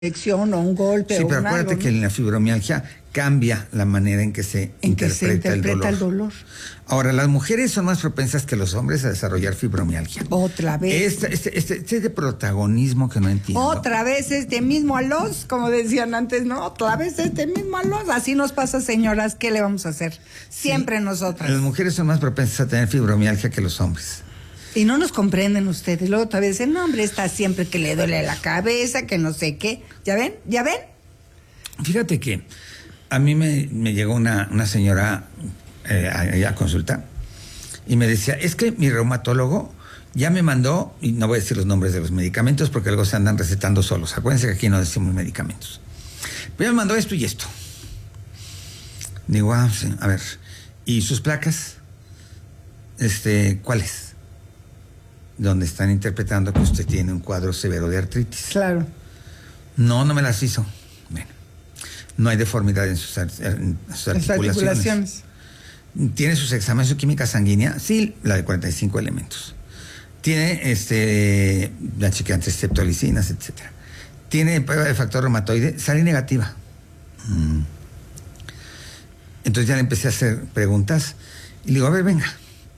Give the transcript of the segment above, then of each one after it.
infección o un golpe. Sí, o pero un acuérdate algo, que ¿no? en la fibromialgia cambia la manera en que se interpreta el dolor. Ahora, las mujeres son más propensas que los hombres a desarrollar fibromialgia. Otra vez. Este de protagonismo que no entiendo. Otra vez este mismo alos, como decían antes, ¿no? Otra vez este mismo alos. Así nos pasa, señoras. ¿Qué le vamos a hacer? Siempre Sí, nosotras. Las mujeres son más propensas a tener fibromialgia que los hombres. Y no nos comprenden ustedes. Luego todavía dicen, no, hombre, está siempre que le duele la cabeza, que no sé qué. ¿Ya ven? ¿Ya ven? Fíjate que a mí me llegó una señora a consulta y me decía, es que mi reumatólogo ya me mandó, y no voy a decir los nombres de los medicamentos porque luego se andan recetando solos. Acuérdense que aquí no decimos medicamentos. Pero ya me mandó esto y esto. Digo, sí, a ver, ¿y sus placas? ¿Cuáles? Donde están interpretando que usted tiene un cuadro severo de artritis. Claro. No me las hizo. Bueno, no hay deformidad en sus articulaciones. ¿Tiene sus exámenes, su química sanguínea? Sí, la de 45 elementos. Tiene la chequea entre streptolicinas, etcétera. Tiene prueba de factor reumatoide, sale negativa. Entonces ya le empecé a hacer preguntas y le digo, a ver, venga.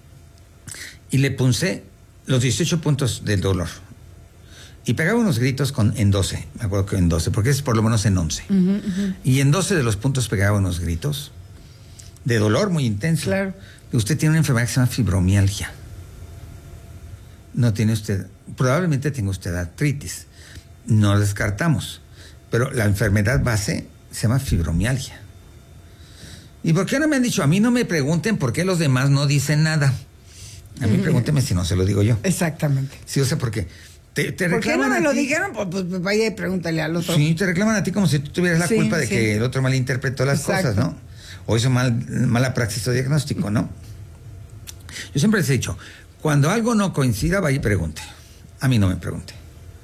Y le punce los 18 puntos del dolor. Y pegaba unos gritos en 12, me acuerdo que en 12, porque es por lo menos en 11. Y en 12 de los puntos pegaba unos gritos de dolor muy intenso. Claro. Usted tiene una enfermedad que se llama fibromialgia. No tiene usted, probablemente tenga usted artritis. No lo descartamos. Pero la enfermedad base se llama fibromialgia. ¿Y por qué no me han dicho? A mí no me pregunten por qué los demás no dicen nada. A mí pregúnteme si no se lo digo yo. Exactamente. Sí, o sea, porque te ¿Por qué no me lo dijeron? Pues vaya y pregúntale al otro. Sí, te reclaman a ti como si tú tuvieras la culpa de que el otro malinterpretó las cosas, ¿no? O hizo mala praxis o diagnóstico, ¿no? Yo siempre les he dicho, cuando algo no coincida, vaya y pregunte. A mí no me pregunte.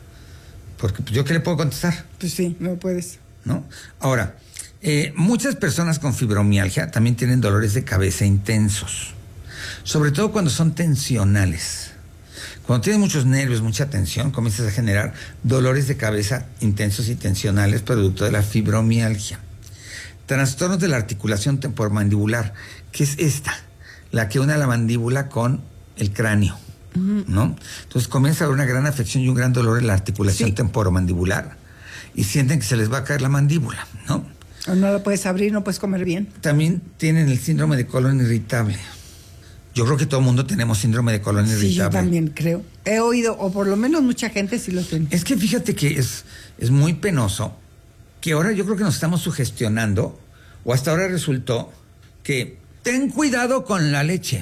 Porque pues, ¿yo qué le puedo contestar? Pues sí, no puedes. ¿No? Ahora, muchas personas con fibromialgia también tienen dolores de cabeza intensos. Sobre todo cuando son tensionales. Cuando tienes muchos nervios, mucha tensión, comienzas a generar dolores de cabeza intensos y tensionales producto de la fibromialgia. Trastornos de la articulación temporomandibular, que es esta, la que une la mandíbula con el cráneo, ¿no? Entonces comienza a haber una gran afección y un gran dolor en la articulación temporomandibular y sienten que se les va a caer la mandíbula, ¿no? O no la puedes abrir, no puedes comer bien. También tienen el síndrome de colon irritable. Yo creo que todo el mundo tenemos síndrome de colon irritable. Sí, yo también creo. He oído, o por lo menos mucha gente sí lo tiene. Es que fíjate que es muy penoso que ahora yo creo que nos estamos sugestionando, o hasta ahora resultó que ten cuidado con la leche.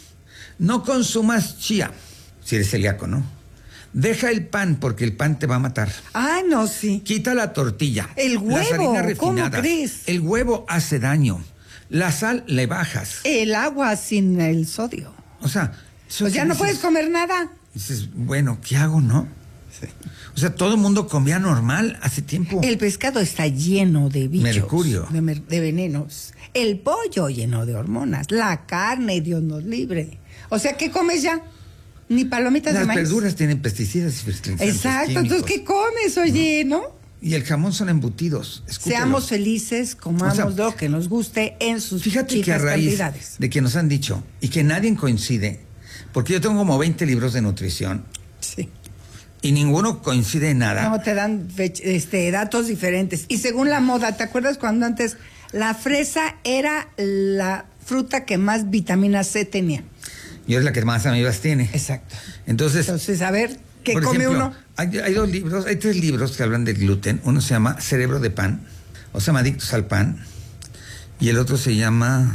No consumas chía, si eres celíaco, ¿no? Deja el pan, porque el pan te va a matar. Ah, no, sí. Quita la tortilla. El huevo, las harinas refinadas. ¿Cómo crees? El huevo hace daño. La sal le bajas. El agua sin el sodio. O sea... Pues ya no puedes comer nada. Dices, bueno, ¿qué hago, no? Sí. O sea, todo el mundo comía normal hace tiempo. El pescado está lleno de bichos. Mercurio. De venenos. El pollo lleno de hormonas. La carne, Dios nos libre. O sea, ¿qué comes ya? Ni palomitas de maíz. Las verduras tienen pesticidas y fertilizantes. Exacto, químicos. Entonces, ¿qué comes, oye, no? Y el jamón son embutidos. Escúpelo. Seamos felices, comamos lo que nos guste en sus fíjate que a raíz cantidades. De que nos han dicho, y que nadie coincide, porque yo tengo como 20 libros de nutrición. Sí. Y ninguno coincide en nada. No, te dan datos diferentes. Y según la moda, ¿te acuerdas cuando antes la fresa era la fruta que más vitamina C tenía? Y es la que más amibas tiene. Exacto. Entonces, a ver, ¿qué come ejemplo, uno? Hay 2 libros, hay 3 libros que hablan del gluten. Uno se llama Cerebro de Pan, o se llama Adictos al Pan, y el otro se llama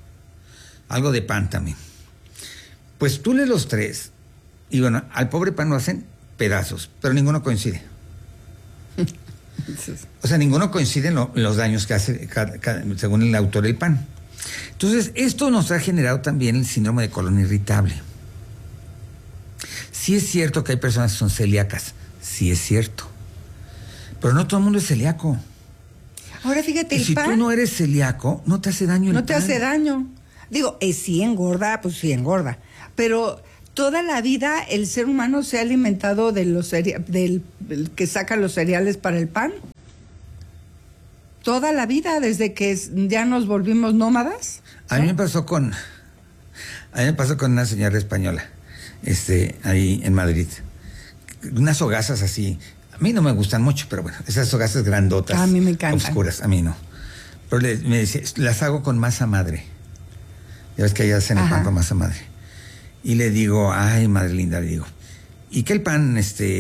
algo de pan también. Pues tú lees los 3, y bueno, al pobre pan lo hacen pedazos, pero ninguno coincide. O sea, ninguno coincide en los daños que hace según el autor del pan. Entonces, esto nos ha generado también el síndrome de colon irritable. Sí es cierto que hay personas que son celíacas, sí es cierto. Pero no todo el mundo es celíaco. Ahora fíjate, y si tú no eres celíaco, no te hace daño el pan. No te hace daño. Digo, sí engorda, pues sí engorda. Pero toda la vida el ser humano se ha alimentado de del que saca los cereales para el pan. Toda la vida, desde que ya nos volvimos nómadas. A mí me pasó con una señora española, ahí en Madrid. Unas hogazas así. A mí no me gustan mucho, pero bueno, esas hogazas grandotas. A mí me encantan. Oscuras, a mí no. Pero me decía, las hago con masa madre. Ya ves que allá hacen el pan con masa madre. Y le digo, ay, madre linda, le digo, ¿y que el pan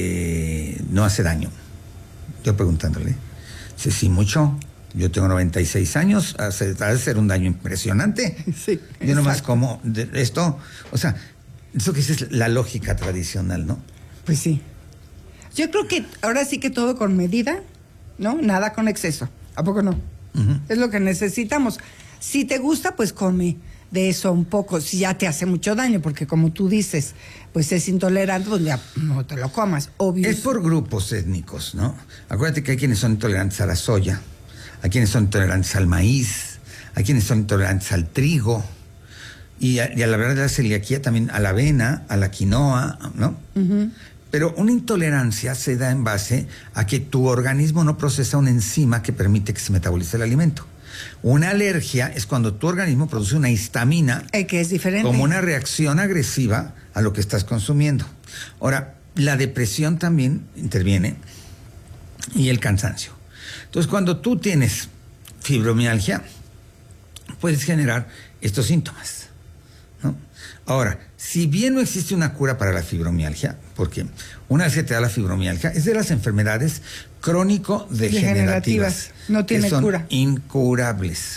no hace daño? Yo preguntándole. Dice, sí, mucho. Yo tengo 96 años, ha de ser un daño impresionante. Sí, yo nomás como esto, o sea, eso que es la lógica tradicional, ¿no? Pues sí. Yo creo que ahora sí que todo con medida, ¿no? Nada con exceso. ¿A poco no? Uh-huh. Es lo que necesitamos. Si te gusta, pues come de eso un poco. Si ya te hace mucho daño, porque como tú dices, pues es intolerante, pues ya no te lo comas, obvio. Es por grupos étnicos, ¿no? Acuérdate que hay quienes son intolerantes a la soya, hay quienes son intolerantes al maíz, hay quienes son intolerantes al trigo, y a la verdad de la celiaquía también a la avena, a la quinoa, ¿no? Uh-huh. Pero una intolerancia se da en base a que tu organismo no procesa una enzima que permite que se metabolice el alimento. Una alergia es cuando tu organismo produce una histamina, que es diferente, como una reacción agresiva a lo que estás consumiendo. Ahora, la depresión también interviene y el cansancio. Entonces, cuando tú tienes fibromialgia, puedes generar estos síntomas, ¿no? Ahora, si bien no existe una cura para la fibromialgia, porque una vez que te da la fibromialgia, es de las enfermedades crónico-degenerativas. No tiene que son cura. Incurables.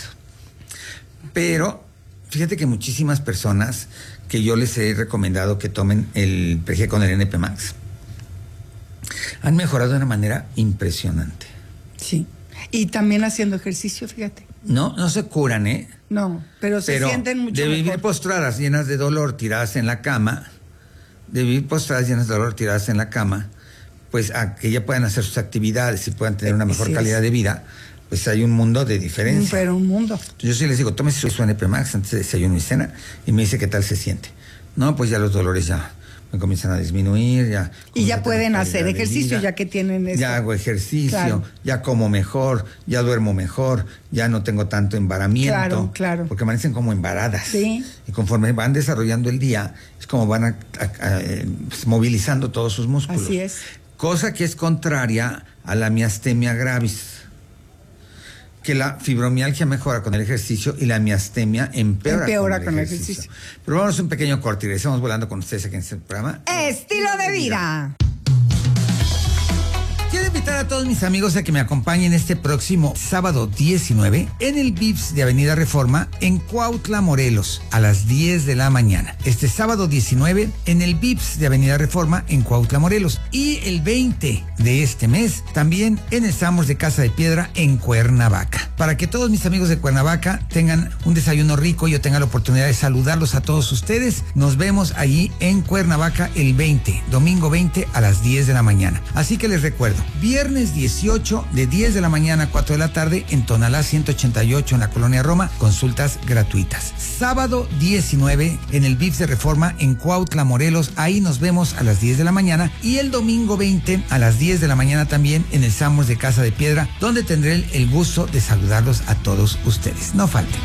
Pero, fíjate que muchísimas personas que yo les he recomendado que tomen el PG con el NP Max han mejorado de una manera impresionante. Sí. Y también haciendo ejercicio, fíjate. No se curan, ¿eh? No, pero se sienten mucho de mejor. vivir postradas llenas de dolor, tiradas en la cama, pues a que ya puedan hacer sus actividades y puedan tener una mejor calidad de vida, pues hay un mundo de diferencia. Pero un mundo. Yo sí les digo, tómese su NP Max antes de desayuno y cena, y me dice qué tal se siente. No, pues ya los dolores ya me comienzan a disminuir, ya. Y ya pueden hacer ejercicio, ya que tienen eso. Ya hago ejercicio, claro. Ya como mejor, ya duermo mejor, ya no tengo tanto embaramiento. Claro. Porque amanecen como embaradas. Sí. Y conforme van desarrollando el día, es como van movilizando todos sus músculos. Así es. Cosa que es contraria a la miastenia gravis. Que la fibromialgia mejora con el ejercicio y la miastemia empeora con el ejercicio. Pero vamos a un pequeño corte y regresamos volando con ustedes aquí en este programa. Estilo de vida. Quiero invitar a todos mis amigos a que me acompañen este próximo sábado 19 en el VIPS de Avenida Reforma en Cuautla, Morelos, a las 10 de la mañana. Este sábado 19 en el VIPS de Avenida Reforma en Cuautla, Morelos. Y el 20 de este mes también en el Samos de Casa de Piedra en Cuernavaca. Para que todos mis amigos de Cuernavaca tengan un desayuno rico y yo tenga la oportunidad de saludarlos a todos ustedes, nos vemos allí en Cuernavaca el 20, domingo 20 a las 10 de la mañana. Así que les recuerdo, viernes 18 de 10 de la mañana a 4 de la tarde en Tonalá 188 en la Colonia Roma, consultas gratuitas. Sábado 19 en el VIPS de Reforma en Cuautla, Morelos, ahí nos vemos a las 10 de la mañana, y el domingo 20 a las 10 de la mañana también en el Samos de Casa de Piedra, donde tendré el gusto de saludarlos a todos ustedes. No falten.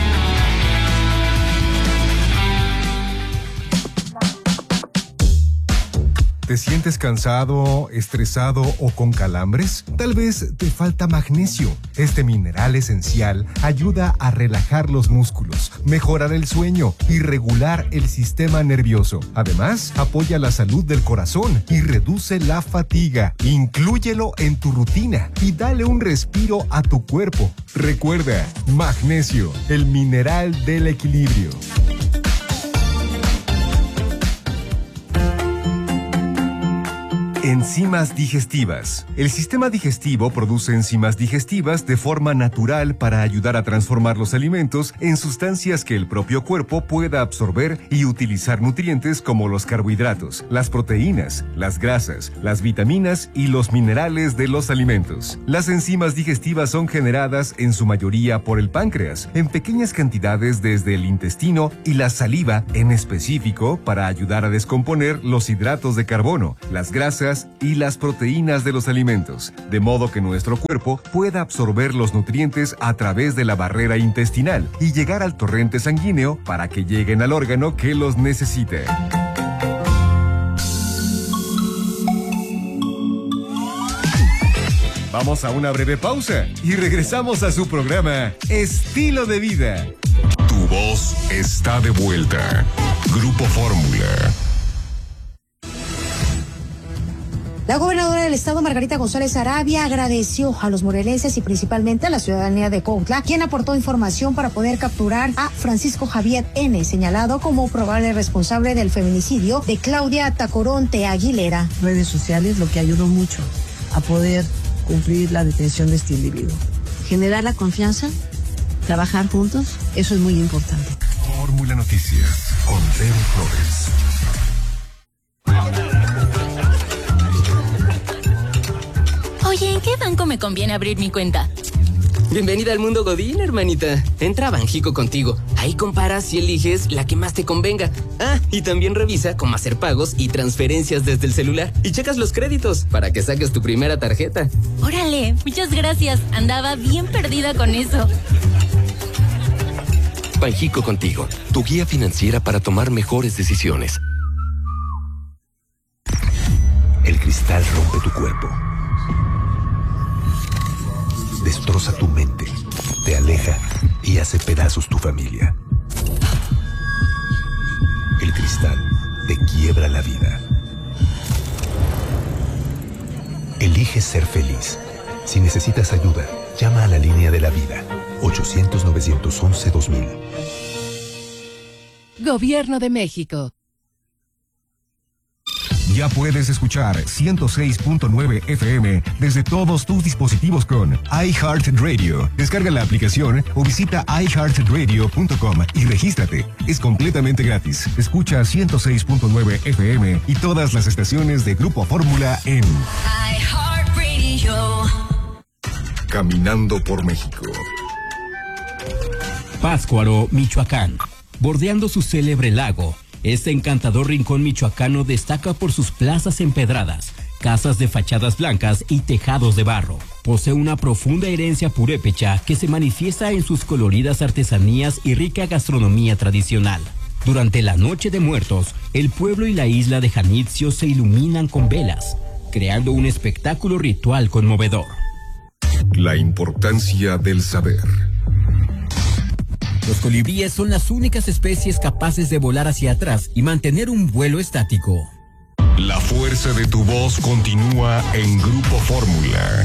¿Te sientes cansado, estresado o con calambres? Tal vez te falta magnesio. Este mineral esencial ayuda a relajar los músculos, mejorar el sueño y regular el sistema nervioso. Además, apoya la salud del corazón y reduce la fatiga. Inclúyelo en tu rutina y dale un respiro a tu cuerpo. Recuerda, magnesio, el mineral del equilibrio. Enzimas digestivas. El sistema digestivo produce enzimas digestivas de forma natural para ayudar a transformar los alimentos en sustancias que el propio cuerpo pueda absorber y utilizar nutrientes como los carbohidratos, las proteínas, las grasas, las vitaminas y los minerales de los alimentos. Las enzimas digestivas son generadas en su mayoría por el páncreas, en pequeñas cantidades desde el intestino y la saliva en específico para ayudar a descomponer los hidratos de carbono, las grasas y las proteínas de los alimentos, de modo que nuestro cuerpo pueda absorber los nutrientes a través de la barrera intestinal y llegar al torrente sanguíneo para que lleguen al órgano que los necesite. Vamos a una breve pausa y regresamos a su programa Estilo de Vida. Tu voz está de vuelta. Grupo Fórmula. La gobernadora del estado, Margarita González Arabia, agradeció a los morelenses y principalmente a la ciudadanía de Cuautla, quien aportó información para poder capturar a Francisco Javier N., señalado como probable responsable del feminicidio de Claudia Tacoronte Aguilera. Redes sociales, lo que ayudó mucho a poder cumplir la detención de este individuo. Generar la confianza, trabajar juntos, eso es muy importante. Fórmula Noticias con Vero Flores. Oye, ¿en qué banco me conviene abrir mi cuenta? Bienvenida al mundo Godín, hermanita. Entra a Banjico contigo. Ahí comparas y eliges la que más te convenga. Ah, y también revisa cómo hacer pagos y transferencias desde el celular. Y checas los créditos para que saques tu primera tarjeta. Órale, muchas gracias. Andaba bien perdida con eso. Banjico contigo, tu guía financiera para tomar mejores decisiones. El cristal rompe tu cuerpo. Destroza tu mente, te aleja y hace pedazos tu familia. El cristal te quiebra la vida. Elige ser feliz. Si necesitas ayuda, llama a la línea de la vida. 800-911-2000. Gobierno de México. Ya puedes escuchar 106.9 FM desde todos tus dispositivos con iHeartRadio. Descarga la aplicación o visita iHeartRadio.com y regístrate. Es completamente gratis. Escucha 106.9 FM y todas las estaciones de Grupo Fórmula en iHeartRadio. Caminando por México. Pátzcuaro, Michoacán. Bordeando su célebre lago, este encantador rincón michoacano destaca por sus plazas empedradas, casas de fachadas blancas y tejados de barro. Posee una profunda herencia purépecha que se manifiesta en sus coloridas artesanías y rica gastronomía tradicional. Durante la Noche de Muertos, el pueblo y la isla de Janitzio se iluminan con velas, creando un espectáculo ritual conmovedor. La importancia del saber. Los colibríes son las únicas especies capaces de volar hacia atrás y mantener un vuelo estático. La fuerza de tu voz continúa en Grupo Fórmula.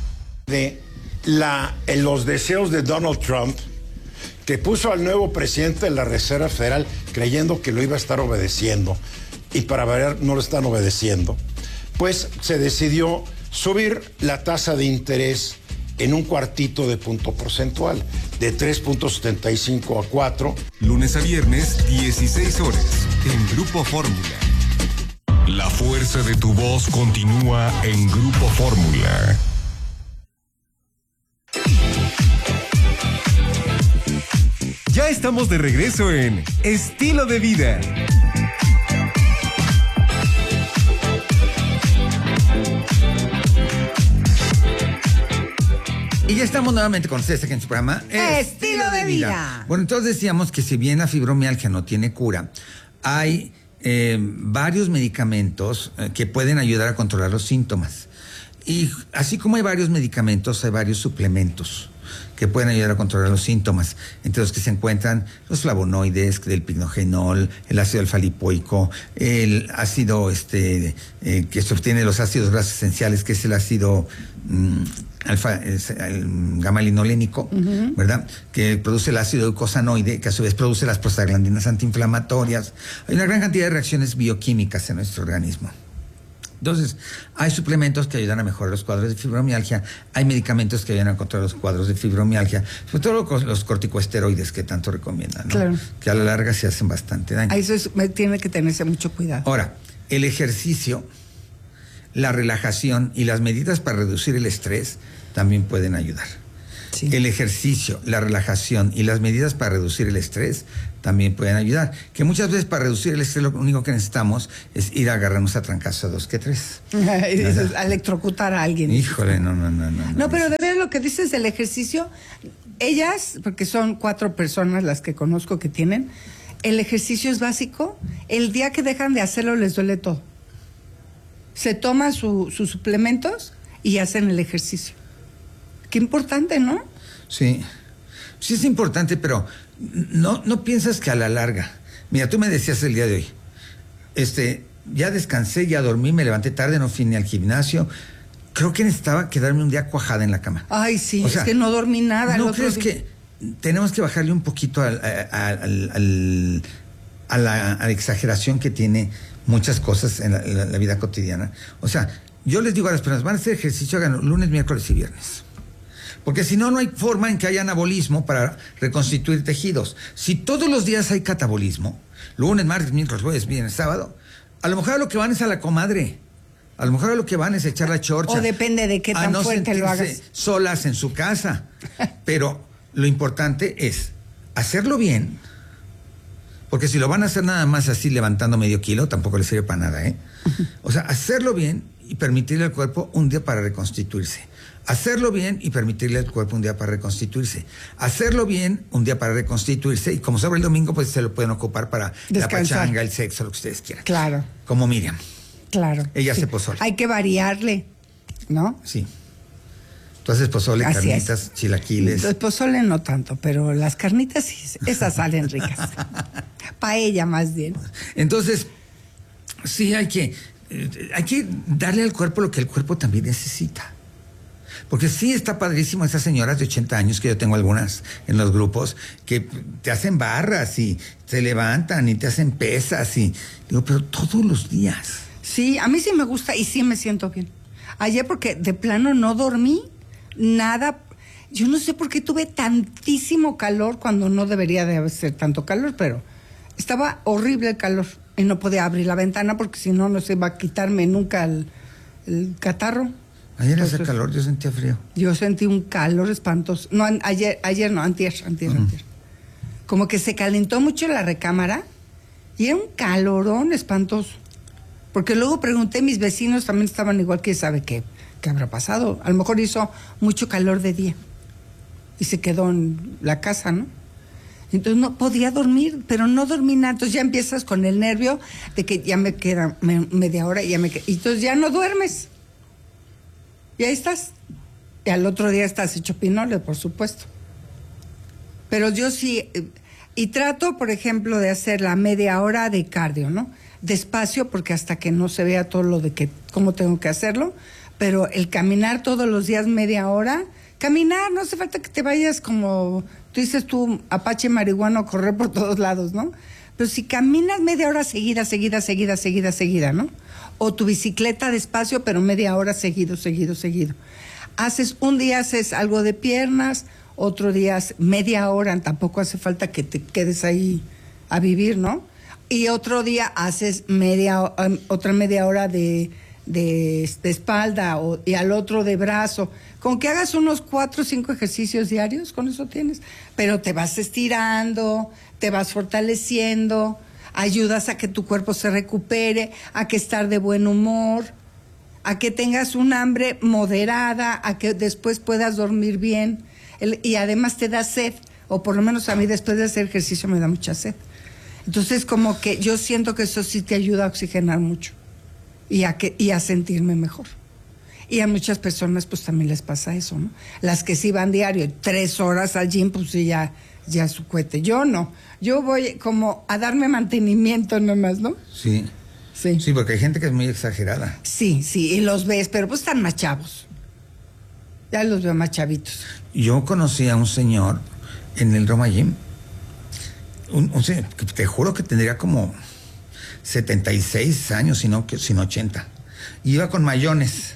Los deseos de Donald Trump, que puso al nuevo presidente de la Reserva Federal creyendo que lo iba a estar obedeciendo, y para variar no lo están obedeciendo, pues se decidió subir la tasa de interés en un cuartito de punto porcentual, de 3.75 a 4. Lunes a viernes, 16 horas, en Grupo Fórmula. La fuerza de tu voz continúa en Grupo Fórmula. Ya estamos de regreso en Estilo de Vida. Y ya estamos nuevamente con ustedes aquí en su programa Estilo de Vida. Bueno, entonces decíamos que si bien la fibromialgia no tiene cura, hay varios medicamentos que pueden ayudar a controlar los síntomas. Y así como hay varios medicamentos, hay varios suplementos que pueden ayudar a controlar los síntomas, entre los que se encuentran los flavonoides, del pignogenol, el ácido alfa-lipoico, el ácido que se obtiene de los ácidos grasos esenciales, que es el ácido el gamma-linolénico, ¿verdad? Que produce el ácido eicosanoide, que a su vez produce las prostaglandinas antiinflamatorias. Hay una gran cantidad de reacciones bioquímicas en nuestro organismo. Entonces, hay suplementos que ayudan a mejorar los cuadros de fibromialgia, hay medicamentos que ayudan a controlar los cuadros de fibromialgia, sobre todo los corticosteroides que tanto recomiendan, ¿no? Claro. Que a la larga se hacen bastante daño. A eso tiene que tenerse mucho cuidado. Ahora, el ejercicio, la relajación y las medidas para reducir el estrés también pueden ayudar. Sí. El ejercicio, la relajación y las medidas para reducir el estrés también pueden ayudar. Que muchas veces para reducir el estrés lo único que necesitamos es ir a agarrarnos a trancazos a 2 que 3. Electrocutar a alguien. Híjole, no. No, pero de ver lo que dices del ejercicio, ellas, porque son 4 personas las que conozco que tienen, el ejercicio es básico. El día que dejan de hacerlo les duele todo. Se toman sus suplementos y hacen el ejercicio. Qué importante, ¿no? Sí, sí es importante, pero no piensas que a la larga. Mira, tú me decías el día de hoy, ya descansé, ya dormí, me levanté tarde, no fui ni al gimnasio. Creo que necesitaba quedarme un día cuajada en la cama. Ay, sí, o sea, es que no dormí nada. ¿No crees que tenemos que bajarle un poquito a la exageración que tiene muchas cosas en la vida cotidiana? O sea, yo les digo a las personas, van a hacer ejercicio, hagan lunes, miércoles y viernes. Porque si no, no hay forma en que haya anabolismo para reconstituir tejidos. Si todos los días hay catabolismo, lunes, martes, miércoles, jueves, viernes, sábado, a lo mejor a lo que van es a la comadre. A lo mejor a lo que van es echar la chorcha. O depende de qué tan fuerte lo hagas. Solas en su casa. Pero lo importante es hacerlo bien. Porque si lo van a hacer nada más así levantando medio kilo, tampoco les sirve para nada, ¿eh? O sea, hacerlo bien y permitirle al cuerpo un día para reconstituirse. Hacerlo bien y permitirle al cuerpo un día para reconstituirse. Hacerlo bien un día para reconstituirse. Y como sobre el domingo, pues se lo pueden ocupar para descansar, la pachanga, el sexo, lo que ustedes quieran. Claro. Como Miriam. Claro. Ella hace pozole. Hay que variarle, ¿no? Sí. Tú haces pozole, así carnitas, chilaquiles. El pozole no tanto, pero las carnitas sí, esas salen ricas. Paella más bien. Entonces, sí hay que darle al cuerpo lo que el cuerpo también necesita. Porque sí está padrísimo esas señoras de 80 años, que yo tengo algunas en los grupos, que te hacen barras y se levantan y te hacen pesas y digo, pero todos los días. Sí, a mí sí me gusta y sí me siento bien. Ayer porque de plano no dormí nada. Yo no sé por qué tuve tantísimo calor cuando no debería de ser tanto calor, pero estaba horrible el calor y no podía abrir la ventana porque si no, no se iba a quitarme nunca el catarro. Ayer hace calor, yo sentía frío. Yo sentí un calor espantoso. No, ayer no, antier. Como que se calentó mucho la recámara y era un calorón espantoso. Porque luego pregunté, mis vecinos también estaban igual, que sabe qué habrá pasado. A lo mejor hizo mucho calor de día y se quedó en la casa, ¿no? Entonces no podía dormir, pero no dormí nada. Entonces ya empiezas con el nervio de que ya me queda media hora y entonces ya no duermes. Y ahí estás. Y al otro día estás hecho pinole, por supuesto. Pero yo sí, y trato, por ejemplo, de hacer la media hora de cardio, ¿no? Despacio, porque hasta que no se vea todo lo de que cómo tengo que hacerlo, pero el caminar todos los días media hora, caminar, no hace falta que te vayas como, tú dices tú, apache marihuano, a correr por todos lados, ¿no? Pero si caminas media hora seguida, ¿no? O tu bicicleta despacio, pero media hora seguido. Un día haces algo de piernas, otro día media hora, tampoco hace falta que te quedes ahí a vivir, ¿no? Y otro día haces otra media hora de espalda y al otro de brazo. Con que hagas unos 4 o 5 ejercicios diarios, con eso tienes. Pero te vas estirando, te vas fortaleciendo, ayudas a que tu cuerpo se recupere, a que estar de buen humor, a que tengas un hambre moderada, a que después puedas dormir bien. Y además te da sed, o por lo menos a mí después de hacer ejercicio me da mucha sed. Entonces como que yo siento que eso sí te ayuda a oxigenar mucho y a sentirme mejor. Y a muchas personas pues también les pasa eso, ¿no? Las que sí van diario 3 horas al gym, pues sí ya su cohete. Yo no, yo voy como a darme mantenimiento nomás, ¿no? Sí, porque hay gente que es muy exagerada. Sí, y los ves, pero pues están más chavos. Ya los veo más chavitos. Yo conocí a un señor en el Roma Gym, un señor que te juro que tendría como 76 años, sino 80. iba con mayones.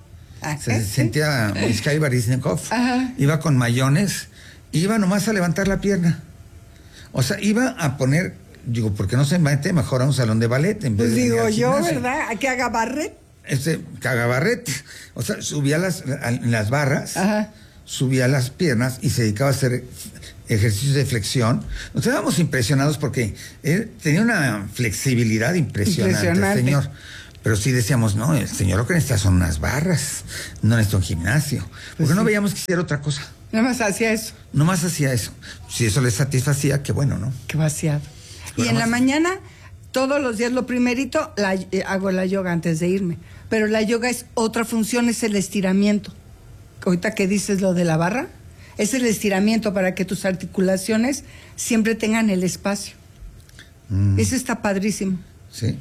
Se sentía Mikhail Baryshnikov, iba con mayones, iba nomás a levantar la pierna. O sea, iba a poner, digo, ¿por qué no se mete mejor a un salón de ballet en vez pues de digo yo, ¿verdad? ¿A que haga barret? Que haga barret. O sea, subía las barras, subía las piernas y se dedicaba a hacer ejercicios de flexión. Nos quedábamos impresionados porque él tenía una flexibilidad impresionante. Señor. Pero sí decíamos, no, el señor lo que necesita son unas barras, no necesita un gimnasio. Porque no veíamos que hiciera otra cosa. Nomás hacía eso. Nomás hacía eso. Si eso le satisfacía, qué bueno, ¿no? Qué vaciado. Y en la mañana, todos los días, lo primerito, hago la yoga antes de irme. Pero la yoga es otra función, es el estiramiento. Ahorita que dices lo de la barra, es el estiramiento para que tus articulaciones siempre tengan el espacio. Eso está padrísimo. Sí.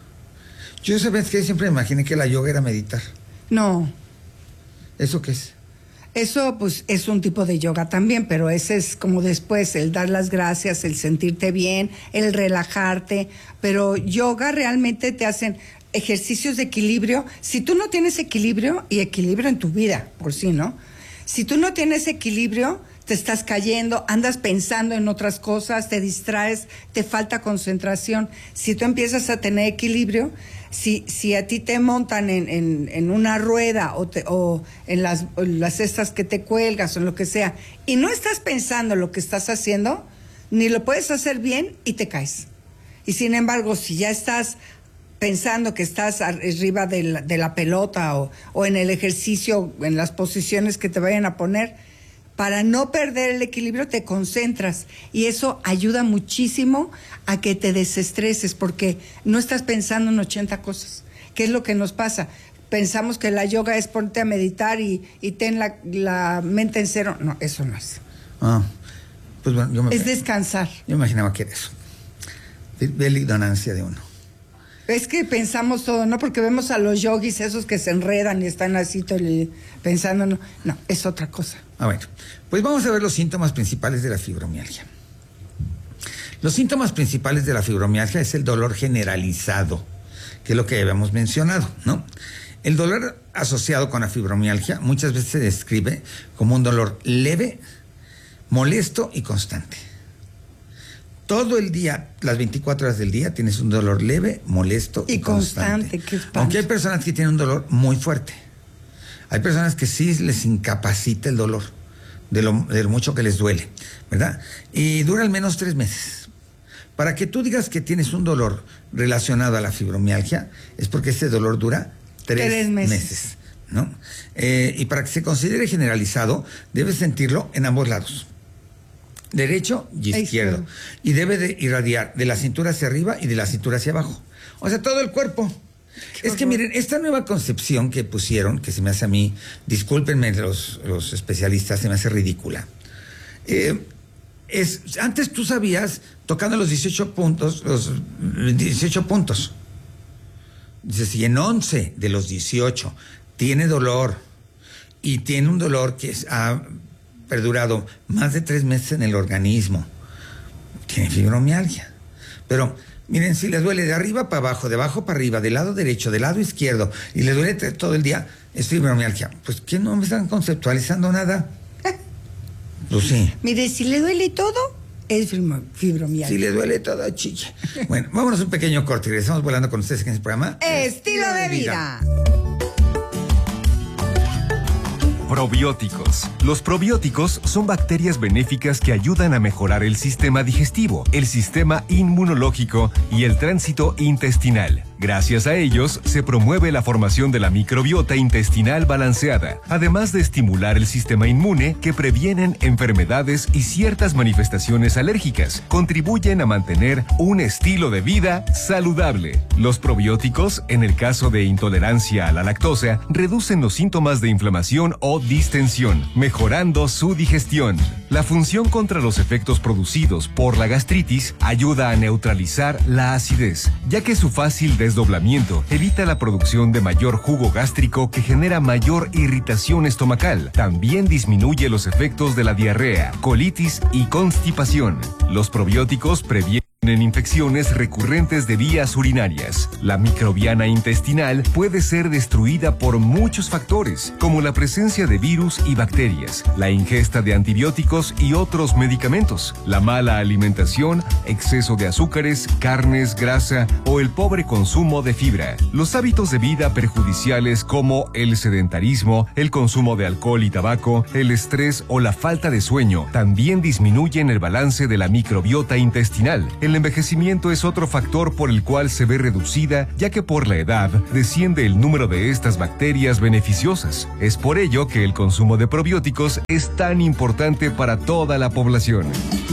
Yo, ¿sabes qué? Siempre me imaginé que la yoga era meditar. No. ¿Eso qué es? Eso, pues, es un tipo de yoga también, pero ese es como después, el dar las gracias, el sentirte bien, el relajarte. Pero yoga realmente te hacen ejercicios de equilibrio. Si tú no tienes equilibrio, y equilibrio en tu vida, por sí, ¿no? Si tú no tienes equilibrio, te estás cayendo, andas pensando en otras cosas, te distraes, te falta concentración. Si tú empiezas a tener equilibrio, si a ti te montan en una rueda o en las cestas que te cuelgas o en lo que sea, y no estás pensando lo que estás haciendo, ni lo puedes hacer bien y te caes. Y sin embargo, si ya estás pensando que estás arriba de la pelota o en el ejercicio, en las posiciones que te vayan a poner, para no perder el equilibrio te concentras y eso ayuda muchísimo a que te desestreses porque no estás pensando en 80 cosas. ¿Qué es lo que nos pasa? Pensamos que la yoga es ponte a meditar y ten la mente en cero. No, eso no es. Pues bueno, es descansar. Yo imaginaba que era eso. Ve la ignorancia de uno. Es que pensamos todo, ¿no? Porque vemos a los yogis esos que se enredan y están así pensando, no, es otra cosa. Bueno, pues vamos a ver los síntomas principales de la fibromialgia. Los síntomas principales de la fibromialgia es el dolor generalizado, que es lo que habíamos mencionado, ¿no? El dolor asociado con la fibromialgia muchas veces se describe como un dolor leve, molesto y constante. Todo el día, las 24 horas del día, tienes un dolor leve, molesto y constante. Aunque hay personas que tienen un dolor muy fuerte. Hay personas que sí les incapacita el dolor, de lo mucho que les duele, ¿verdad? Y dura al menos 3 meses. Para que tú digas que tienes un dolor relacionado a la fibromialgia, es porque ese dolor dura 3 meses, ¿no? Y para que se considere generalizado, debes sentirlo en ambos lados. Derecho y izquierdo. Y debe de irradiar de la cintura hacia arriba y de la cintura hacia abajo. O sea, todo el cuerpo. Es que miren, esta nueva concepción que pusieron, que se me hace a mí, discúlpenme los especialistas, se me hace ridícula. Antes tú sabías, tocando los 18 puntos, dices, si en 11 de los 18 tiene dolor, y tiene un dolor que ha perdurado más de 3 meses en el organismo, tiene fibromialgia. Pero miren, si le duele de arriba para abajo, de abajo para arriba, del lado derecho, del lado izquierdo, y le duele todo el día, es fibromialgia. Pues ¿qué no me están conceptualizando nada? Pues sí. Mire, si le duele todo, es fibromialgia. Si le duele todo, chiche. Bueno, vámonos un pequeño corte y regresamos volando con ustedes en este programa. Estilo de vida. Probióticos. Los probióticos son bacterias benéficas que ayudan a mejorar el sistema digestivo, el sistema inmunológico y el tránsito intestinal. Gracias a ellos, se promueve la formación de la microbiota intestinal balanceada, además de estimular el sistema inmune que previenen enfermedades y ciertas manifestaciones alérgicas. Contribuyen a mantener un estilo de vida saludable. Los probióticos, en el caso de intolerancia a la lactosa, reducen los síntomas de inflamación o distensión, mejorando su digestión. La función contra los efectos producidos por la gastritis ayuda a neutralizar la acidez, ya que su fácil desdoblamiento evita la producción de mayor jugo gástrico que genera mayor irritación estomacal. También disminuye los efectos de la diarrea, colitis y constipación. Los probióticos previenen en infecciones recurrentes de vías urinarias. La microbiana intestinal puede ser destruida por muchos factores, como la presencia de virus y bacterias, la ingesta de antibióticos y otros medicamentos, la mala alimentación, exceso de azúcares, carnes, grasa o el pobre consumo de fibra. Los hábitos de vida perjudiciales como el sedentarismo, el consumo de alcohol y tabaco, el estrés o la falta de sueño también disminuyen el balance de la microbiota intestinal. El envejecimiento es otro factor por el cual se ve reducida, ya que por la edad desciende el número de estas bacterias beneficiosas. Es por ello que el consumo de probióticos es tan importante para toda la población.